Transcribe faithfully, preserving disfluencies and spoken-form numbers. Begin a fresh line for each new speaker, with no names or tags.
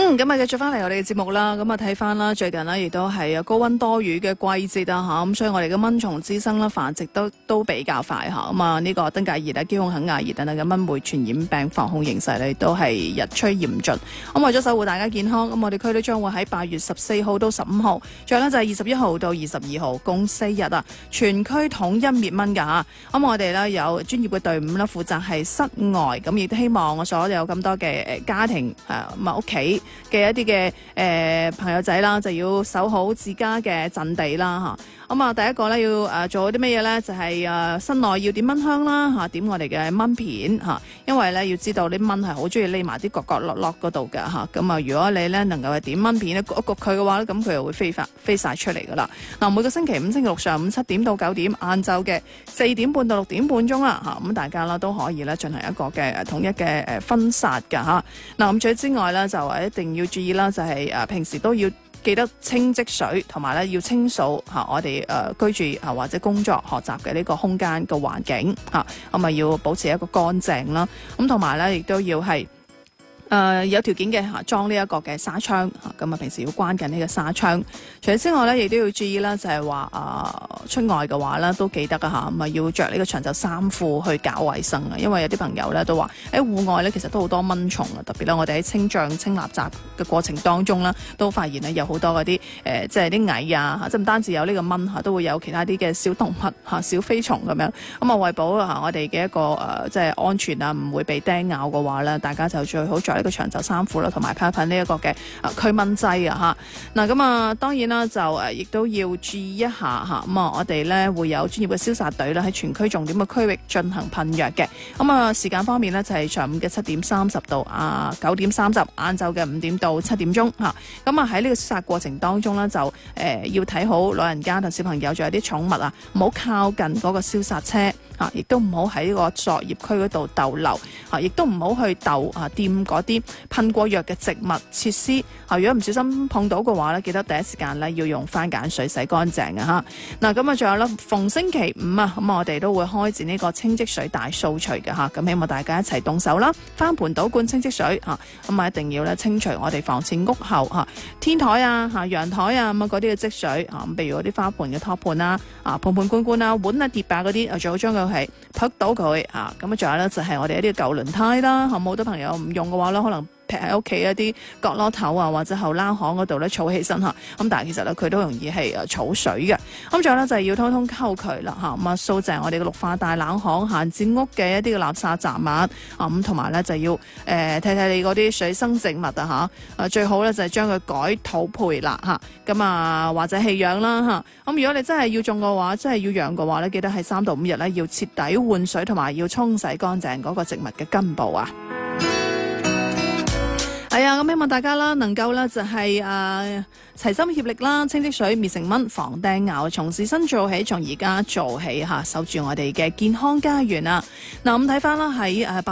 嗯，咁啊繼續翻嚟我哋嘅節目啦。咁啊睇翻啦，最近呢亦都係高溫多雨嘅季節啊嚇，咁所以我哋嘅蚊蟲滋生啦繁殖都都比較快嚇。咁啊呢個登革熱啊、基孔肯亞熱等等嘅蚊媒傳染病防控形勢咧都係日趨嚴峻。咁為咗守護大家健康，咁我哋區都將會喺八月十四號到十五號，仲有咧就係二十一號到二十二號，共四日啊，全區統一滅蚊㗎嚇。咁我哋咧有專業嘅隊伍啦，負責係室外，咁亦都希望我所有咁多嘅誒家庭誒咁啊屋企嘅一啲嘅誒朋友仔啦，就要守好自家嘅陣地啦嚇。咁啊，第一個咧要誒做啲乜嘢咧？就係、是、誒室內要點蚊香啦嚇，點我哋嘅蚊片嚇，因為咧要知道啲蚊係好中意匿埋啲角角落落嗰度㗎嚇。咁啊，如果你咧能夠係點蚊片咧，焗一焗佢嘅話咧，咁佢又會飛發飛曬出嚟㗎啦。嗱，每個星期五、星期六上午七點到九點，晏晝嘅四點半到六點半鐘啦嚇，咁大家啦都可以咧進行一個嘅統一嘅誒分殺㗎嚇。嗱，咁除此之外咧，就一定要注意啦，就係誒平時都要記得清積水，同埋咧要清掃嚇我哋誒居住啊或者工作學習嘅呢個空間嘅環境嚇，咁啊要保持一個乾淨啦。咁同埋咧亦都要係。誒、呃、有條件嘅嚇裝呢一個嘅紗窗嚇，咁啊平時要關緊呢個紗窗。除咗之外咧，亦都要注意啦，就係話誒出外嘅話咧都記得啊嚇，咁啊要着呢個長袖衫褲去搞衞生啊，因為有啲朋友咧都話喺戶外咧其實都好多蚊蟲啊，特別咧我哋喺清障清垃圾嘅過程當中啦，都發現咧有好多嗰啲誒即係啲蟻啊嚇，即係唔單止有呢個蚊嚇，都會有其他啲嘅小動物嚇、小飛蟲咁樣。咁啊為保啊我哋嘅一個誒即係安全啊，唔會被叮咬嘅話咧，大家就最好着呢個長袖衫褲啦，同埋噴一噴呢一個嘅誒驅蚊劑啊嚇。嗱咁啊，當然啦，就誒亦都要注意一下嚇。咁啊，我哋咧會有專業嘅消殺隊咧喺全區重點嘅區域進行噴藥嘅。咁啊，時間方面呢，就係上午嘅七點三十到啊九點三十，晏晝嘅五點到七點鐘嚇。咁啊喺呢個消殺過程當中呢，就誒、呃、要睇好老人家同小朋友仲有啲寵物啊，唔好靠近嗰個消殺車。嚇，亦都唔好喺呢個作業區嗰度逗留，嚇，亦都唔好去逗啊掂嗰啲噴過藥嘅植物設施。嚇，如果唔小心碰到嘅話咧，記得第一時間咧要用番梘水洗乾淨嘅嚇。嗱，咁啊，仲有咧，逢星期五啊，咁我哋都會開展呢個清積水大掃除嘅嚇。咁希望大家一齊動手啦，翻盤倒罐清積水嚇，咁啊一定要咧清除我哋房前屋後嚇天台啊嚇陽台啊咁啊嗰啲嘅積水嚇，咁譬如嗰啲花盆嘅托盤啊啊盆盆罐罐啊碗啊碟啊嗰啲啊，最好將佢係撲到佢啊！咁啊，仲有咧就係我哋一啲舊輪胎啦，咁好多朋友唔用嘅話咧，可能劈喺屋企一啲角落頭啊，或者後欄巷嗰度咧儲起身嚇。咁但係其實咧佢都容易係誒儲水嘅。咁仲有咧就係要通通溝渠啦嚇，咁啊掃淨我哋嘅綠化帶、冷巷、閒置屋嘅一啲嘅垃圾雜物啊，咁同埋咧就要誒睇睇你嗰啲水生植物啊嚇，誒最好咧就係將佢改土培啦嚇，咁啊或者棄養啦嚇。咁如果你真係要種嘅話，真係要養嘅話咧，記得係三到五日咧要徹底換水，同埋要沖洗乾淨嗰個植物嘅根部啊。係啊，咁希望大家啦，能夠啦就係誒齊心協力啦，清積水、滅成蚊、防叮咬，從自身做起，從而家做起嚇，守住我哋嘅健康家園啊！嗱，咁睇翻啦喺誒。